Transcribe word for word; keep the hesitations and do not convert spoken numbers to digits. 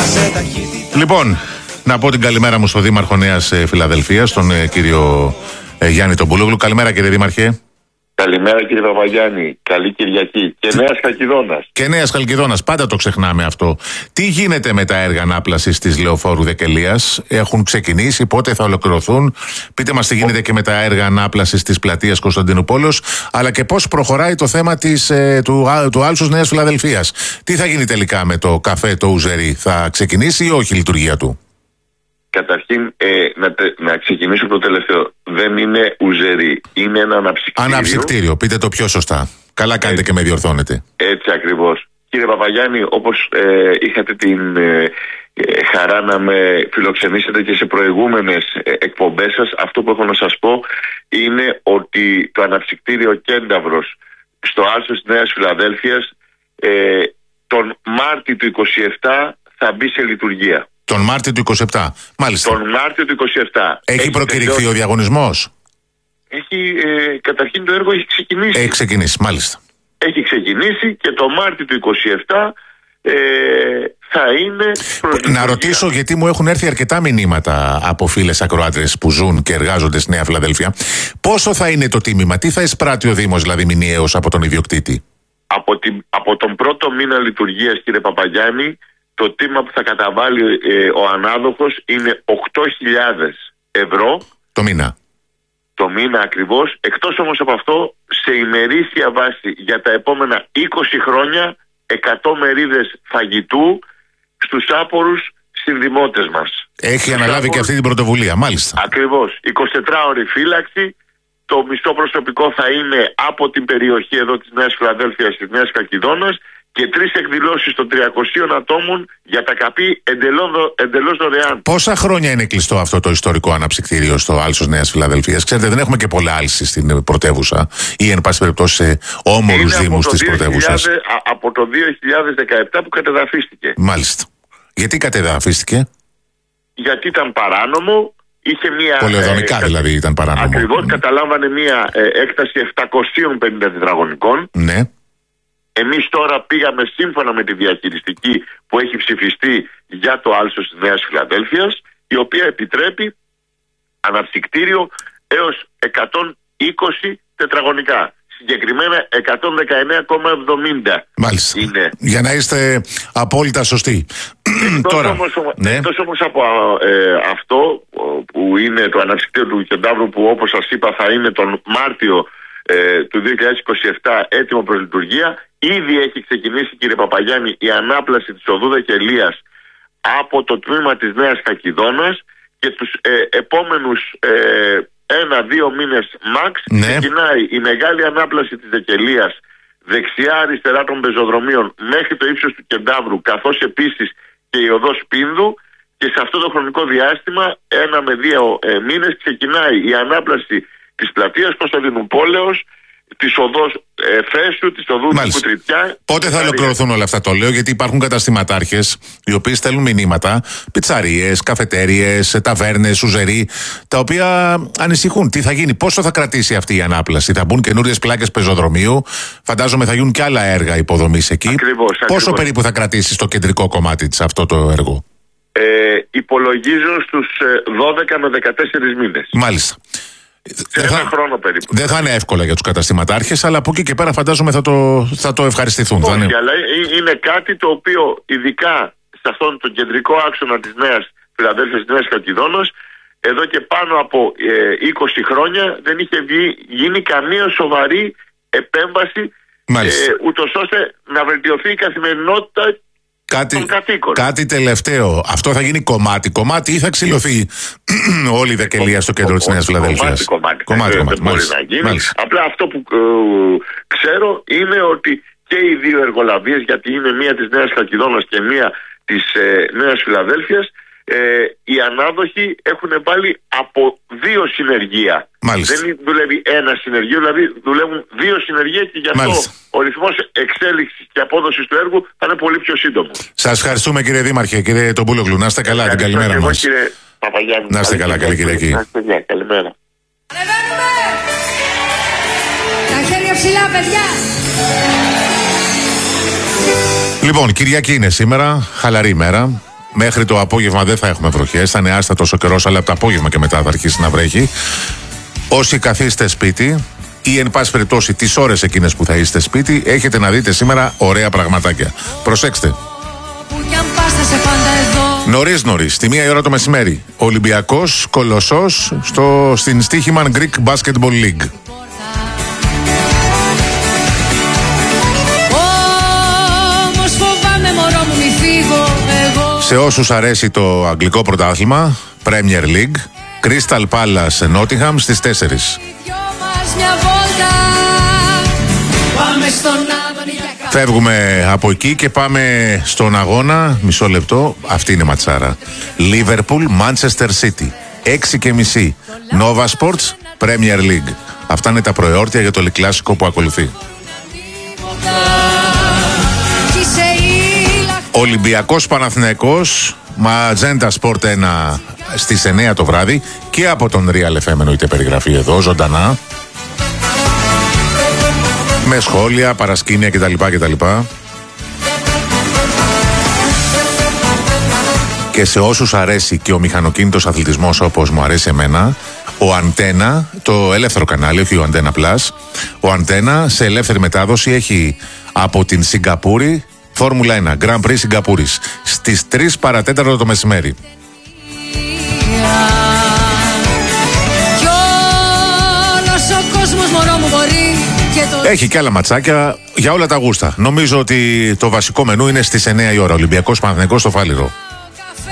Λοιπόν, να πω την καλημέρα μου στον Δήμαρχο Νέας Φιλαδελφίας, τον ε, κύριο ε, Γιάννη τον Μπούλογλου. Καλημέρα, κύριε Δήμαρχε. Καλημέρα, κύριε Παπαγιάννη. Καλή Κυριακή. Και Νέας Χαλκιδόνας. Και Νέας Χαλκιδόνας. Πάντα το ξεχνάμε αυτό. Τι γίνεται με τα έργα ανάπλασης της Λεωφόρου Δεκελίας? Έχουν ξεκινήσει, πότε θα ολοκληρωθούν? Πείτε μας τι γίνεται και με τα έργα ανάπλασης της πλατείας Κωνσταντινούπολεως, αλλά και πώς προχωράει το θέμα της, ε, του, του άλσους Νέας Φιλαδελφίας. Τι θα γίνει τελικά με το καφέ το Ουζερί? Θα ξεκινήσει ή όχι η λειτουργία του? Καταρχήν, ε, να, να ξεκινήσω από το τελευταίο. Δεν είναι Ουζερί, είναι ένα αναψυκτήριο. Αναψυκτήριο, πείτε το πιο σωστά. Καλά κάνετε και με διορθώνετε. Έτσι ακριβώς. Κύριε Παπαγιάννη, όπως ε, είχατε την ε, ε, χαρά να με φιλοξενήσετε και σε προηγούμενες ε, εκπομπές σας, αυτό που έχω να σας πω είναι ότι το αναψυκτήριο Κένταβρος στο άλσος της Νέας Φιλαδέλφειας ε, τον Μάρτιο του είκοσι επτά θα μπει σε λειτουργία. Τον Μάρτιο του είκοσι επτά, μάλιστα. Τον Μάρτιο του είκοσι επτά. Έχει, έχει προκηρυχθεί τελειώσει. Ο διαγωνισμός? Έχει, ε, καταρχήν το έργο έχει ξεκινήσει. Έχει ξεκινήσει, μάλιστα. Έχει ξεκινήσει και το Μάρτιο του είκοσι επτά ε, θα είναι... Να ρωτήσω, γιατί μου έχουν έρθει αρκετά μηνύματα από φίλες ακροάτρες που ζουν και εργάζονται στη Νέα Φιλαδέλφεια. Πόσο θα είναι το τίμημα, τι θα εισπράττει ο Δήμος δηλαδή μηνιαίως από τον ιδιοκτήτη? Από, την, από τον πρώτο μήνα λειτουργίας, κύριε Παπαγιάννη, το τίμημα που θα καταβάλει ε, ο ανάδοχος είναι οκτώ χιλιάδες ευρώ το μήνα. Το μήνα ακριβώς. Εκτός όμως από αυτό, σε ημερήσια βάση για τα επόμενα είκοσι χρόνια, εκατό μερίδες φαγητού στους άπορους συνδημότες μας. Έχει στους αναλάβει άπορους... και αυτή την πρωτοβουλία, μάλιστα. Ακριβώς. εικοσιτετράωρη φύλαξη. Το μισθό προσωπικό θα είναι από την περιοχή εδώ της Νέας Φιλαδέλφειας, της Νέας Χαλκιδόνας, και τρεις εκδηλώσεις των τριακοσίων ατόμων για τα καπί εντελώς δωρεάν. Πόσα χρόνια είναι κλειστό αυτό το ιστορικό αναψυκτήριο στο άλσος Νέας Φιλαδελφίας? Ξέρετε, δεν έχουμε και πολλά άλση στην πρωτεύουσα ή εν πάση περιπτώσει σε όμορους δήμους της πρωτεύουσας. Από το δύο χιλιάδες δεκαεπτά που κατεδαφίστηκε. Μάλιστα. Γιατί κατεδαφίστηκε? Γιατί ήταν παράνομο. Είχε μια, πολεοδομικά ε, δηλαδή ήταν παράνομο. Ακριβώς, mm. καταλάμβανε μια ε, έκταση επτακόσιων πενήντα τετραγωνικών. Ναι. Εμείς τώρα πήγαμε σύμφωνα με τη διαχειριστική που έχει ψηφιστεί για το άλσος της Νέας Φιλαδέλφειας, η οποία επιτρέπει αναψυκτήριο έως εκατόν είκοσι τετραγωνικά. Συγκεκριμένα εκατόν δεκαεννέα κόμμα εβδομήντα. Μάλιστα. Είναι. Για να είστε απόλυτα σωστοί. Εκτός Τώρα, όμως, ναι. εκτός όμως από ε, αυτό που είναι το αναψυκτήριο του Κεντάβρου, που όπως σας είπα θα είναι τον Μάρτιο ε, του δύο χιλιάδες είκοσι επτά έτοιμο προς λειτουργία, ήδη έχει ξεκινήσει, κύριε Παπαγιάννη, η ανάπλαση της οδού Δεκελίας από το τμήμα της Νέας Χαλκιδόνας, και τους ε, επόμενους ε, ένα-δύο μήνες max ναι. ξεκινάει η μεγάλη ανάπλαση της Δεκελίας δεξιά-αριστερά των πεζοδρομίων μέχρι το ύψος του Κεντάβρου, καθώς επίσης και η οδός Πίνδου, και σε αυτό το χρονικό διάστημα, ένα με δύο ε, μήνες, ξεκινάει η ανάπλαση της πλατείας Κωνσταντινούπολεως, της οδός ε, Φέσου, της οδού Κουτριτιά. Πότε θα ολοκληρωθούν όλα αυτά? Το λέω γιατί υπάρχουν καταστηματάρχες οι οποίοι στέλνουν μηνύματα, πιτσαρίες, καφετέριες, ταβέρνες, Ουζερί, τα οποία ανησυχούν. Τι θα γίνει, πόσο θα κρατήσει αυτή η ανάπλαση? Θα μπουν καινούριες πλάκες πεζοδρομίου, φαντάζομαι θα γίνουν και άλλα έργα υποδομής εκεί. Ακριβώς, πόσο ακριβώς. περίπου θα κρατήσει στο κεντρικό κομμάτι της αυτό το έργο? Ε, υπολογίζω στους δώδεκα με δεκατέσσερις μήνες. Μάλιστα. Σε ένα θα, χρόνο περίπου. Δεν θα είναι εύκολα για τους καταστηματάρχες, αλλά από εκεί και πέρα φαντάζομαι θα το, θα το ευχαριστηθούν. Όχι, είναι... αλλά είναι κάτι το οποίο ειδικά σε αυτόν τον κεντρικό άξονα της Νέας Φιλαδέλφειας, της Νέας Χαλκιδόνας, εδώ και πάνω από ε, είκοσι χρόνια δεν είχε βγει, γίνει καμία σοβαρή επέμβαση, ε, ούτως ώστε να βελτιωθεί η καθημερινότητα. Κάτι, κάτι τελευταίο. Αυτό θα γίνει κομμάτι κομμάτι ή θα ξυλωθεί όλη η Δεκελία στο κέντρο της Νέας Φιλαδέλφειας? Κομμάτι, κομμάτι, δεν κομμάτι. μπορεί Μάλιστα. να γίνει. Μάλιστα. Απλά αυτό που ε, ξέρω είναι ότι και οι δύο εργολαβίες, γιατί είναι μία της Νέας Χαλκιδόνας και μία της ε, Νέας Φιλαδέλφειας, ε, οι ανάδοχοι έχουν βάλει από δύο συνεργεία. Μάλιστα. Δεν δουλεύει ένα συνεργείο, δηλαδή δουλεύουν δύο συνεργεία, και γι' αυτό Μάλιστα. ο ρυθμός εξέλιξης και απόδοσης του έργου θα είναι πολύ πιο σύντομο. Σας ευχαριστούμε, κύριε Δήμαρχε, κύριε τον Μπούλογλου. Να είστε καλά, την καλημέρα μας. Κύριε Παπαγιάννη. Να είστε καλά, καλή Κυριακή. Να είστε καλά, καλημέρα. Τα χέρια ψηλά, παιδιά. Λοιπόν, Κυριακή είναι σήμερα, χαλαρή ημέρα. Μέχρι το απόγευμα δεν θα έχουμε βροχές. Θα είναι άστατος ο καιρός, αλλά από το απόγευμα και μετά θα αρχίσει να βρέχει. Όσοι καθίστε σπίτι ή εν πάση περιπτώσει τις ώρες εκείνες που θα είστε σπίτι, έχετε να δείτε σήμερα ωραία πραγματάκια. Προσέξτε. Νωρίς νωρίς, τη μία η ώρα το μεσημέρι, Ολυμπιακός Κολοσσός στο, στην Στίχημαν Greek Basketball League. Σε όσους αρέσει το αγγλικό πρωτάθλημα, Premier League, Crystal Palace Nottingham στις τέσσερις. Φεύγουμε από εκεί και πάμε στον αγώνα. Μισό λεπτό, αυτή είναι ματσάρα. Liverpool Manchester City, έξι και μισή. Nova Sports Premier League. Αυτά είναι τα προεόρτια για το κλασικό που ακολουθεί. Ολυμπιακός Παναθηναϊκός, Magenta Sport ένα στις εννιά το βράδυ και από τον Real εφ εμ εννοείται περιγραφή εδώ, ζωντανά. Με σχόλια, παρασκήνια κτλ. κτλ. Και σε όσους αρέσει και ο μηχανοκίνητος αθλητισμός όπως μου αρέσει εμένα, ο Αντένα, το ελεύθερο κανάλι, όχι ο Αντένα Plus, ο Αντένα σε ελεύθερη μετάδοση έχει από την Σιγκαπούρη Φόρμουλα ένα, Grand Prix Σιγκαπούρης, στις τρεις παρατέταρτο το μεσημέρι. Έχει και άλλα ματσάκια για όλα τα γούστα. Νομίζω ότι το βασικό μενού είναι στις εννιά η ώρα. Ολυμπιακός Παναθηναϊκός στο Φάληρο.